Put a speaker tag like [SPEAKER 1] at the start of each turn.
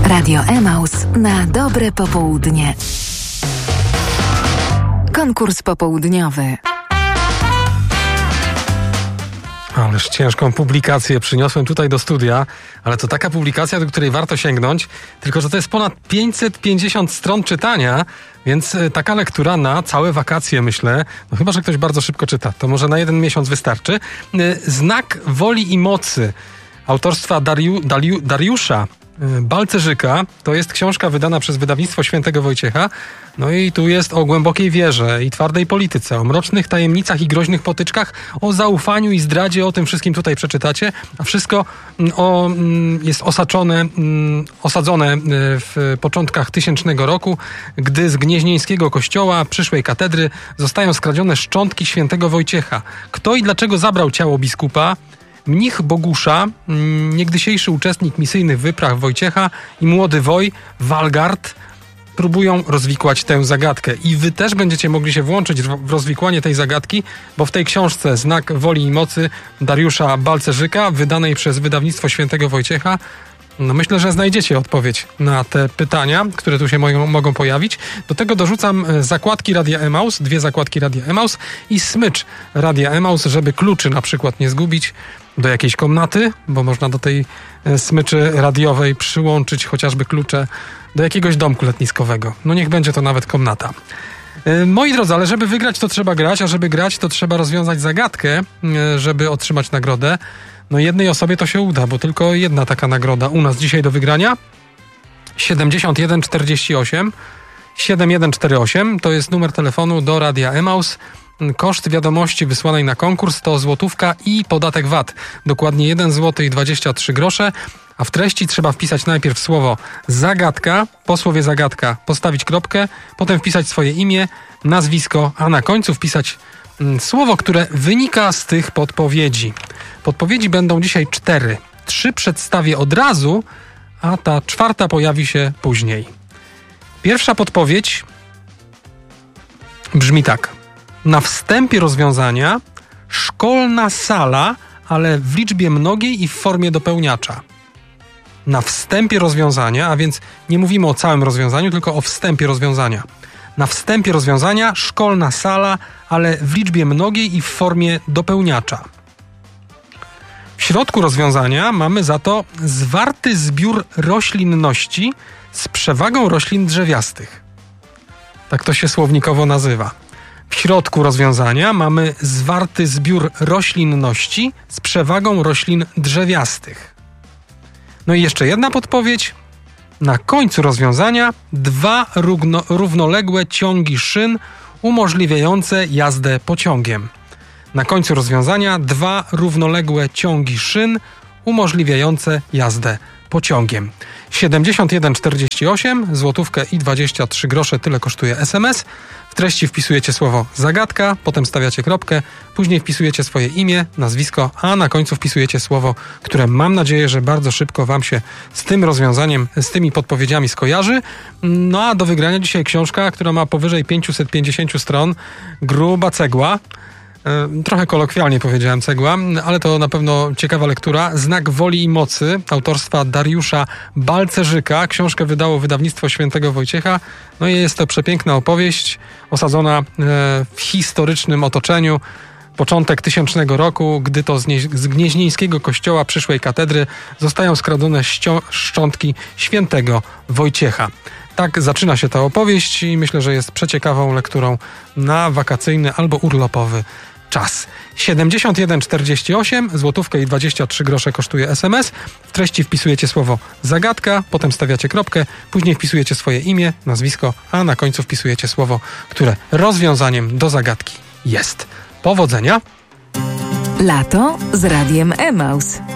[SPEAKER 1] Radio Emaus na dobre popołudnie. Konkurs popołudniowy.
[SPEAKER 2] Ależ ciężką publikację przyniosłem tutaj do studia, ale to taka publikacja, do której warto sięgnąć, tylko że to jest ponad 550 stron czytania, więc taka lektura na całe wakacje, myślę, no chyba że ktoś bardzo szybko czyta, to może na 1 miesiąc wystarczy. Znak woli i mocy autorstwa Dariusza Balcerzyka. To jest książka wydana przez wydawnictwo Świętego Wojciecha. No i tu jest o głębokiej wierze i twardej polityce, o mrocznych tajemnicach i groźnych potyczkach, o zaufaniu i zdradzie, o tym wszystkim tutaj przeczytacie. A wszystko jest osadzone w początkach 1000 roku, gdy z gnieźnieńskiego kościoła, przyszłej katedry, zostają skradzione szczątki Świętego Wojciecha. Kto i dlaczego zabrał ciało biskupa? Mnich Bogusza, niegdysiejszy uczestnik misyjnych wypraw Wojciecha i młody woj Walgard próbują rozwikłać tę zagadkę. I wy też będziecie mogli się włączyć w rozwikłanie tej zagadki, bo w tej książce Znak woli i mocy Dariusza Balcerzyka, wydanej przez wydawnictwo Świętego Wojciecha, no myślę, że znajdziecie odpowiedź na te pytania, które tu się mogą pojawić. Do tego dorzucam zakładki Radia Emaus, 2 zakładki Radia Emaus i smycz Radia Emaus, żeby kluczy na przykład nie zgubić do jakiejś komnaty, bo można do tej smyczy radiowej przyłączyć chociażby klucze do jakiegoś domku letniskowego. No niech będzie to nawet komnata. Moi drodzy, ale żeby wygrać, to trzeba grać, a żeby grać, to trzeba rozwiązać zagadkę, żeby otrzymać nagrodę. No jednej osobie to się uda, bo tylko jedna taka nagroda u nas dzisiaj do wygrania. 7148 7148 to jest numer telefonu do Radia Emaus. Koszt wiadomości wysłanej na konkurs to złotówka i podatek VAT. Dokładnie 1 zł i 23 grosze. A w treści trzeba wpisać najpierw słowo zagadka, po słowie zagadka postawić kropkę, potem wpisać swoje imię, nazwisko, a na końcu wpisać słowo, które wynika z tych podpowiedzi. Podpowiedzi będą dzisiaj 4. 3 przedstawię od razu, a ta 4 pojawi się później. Pierwsza podpowiedź brzmi tak. Na wstępie rozwiązania szkolna sala, ale w liczbie mnogiej i w formie dopełniacza. Na wstępie rozwiązania, a więc nie mówimy o całym rozwiązaniu, tylko o wstępie rozwiązania. Na wstępie rozwiązania szkolna sala, ale w liczbie mnogiej i w formie dopełniacza. W środku rozwiązania mamy za to zwarty zbiór roślinności z przewagą roślin drzewiastych. Tak to się słownikowo nazywa. W środku rozwiązania mamy zwarty zbiór roślinności z przewagą roślin drzewiastych. No i jeszcze jedna podpowiedź. Na końcu rozwiązania 2 równoległe ciągi szyn umożliwiające jazdę pociągiem. Na końcu rozwiązania 2 równoległe ciągi szyn umożliwiające jazdę pociągiem. 7148, złotówkę i 23 grosze, tyle kosztuje SMS. W treści wpisujecie słowo zagadka, potem stawiacie kropkę, później wpisujecie swoje imię, nazwisko, a na końcu wpisujecie słowo, które mam nadzieję, że bardzo szybko wam się z tym rozwiązaniem, z tymi podpowiedziami skojarzy. No a do wygrania dzisiaj książka, która ma powyżej 550 stron, gruba cegła. Trochę kolokwialnie powiedziałem cegła, ale to na pewno ciekawa lektura. Znak woli i mocy autorstwa Dariusza Balcerzyka. Książkę wydało wydawnictwo Świętego Wojciecha. No i jest to przepiękna opowieść osadzona w historycznym otoczeniu. Początek 1000 roku, gdy to z gnieźnieńskiego kościoła przyszłej katedry zostają skradzione szczątki Świętego Wojciecha. Tak zaczyna się ta opowieść i myślę, że jest przeciekawą lekturą na wakacyjny albo urlopowy czas. 7148, złotówkę i 23 grosze kosztuje SMS. W treści wpisujecie słowo zagadka, potem stawiacie kropkę, później wpisujecie swoje imię, nazwisko, a na końcu wpisujecie słowo, które rozwiązaniem do zagadki jest. Powodzenia!
[SPEAKER 1] Lato z Radiem Emaus.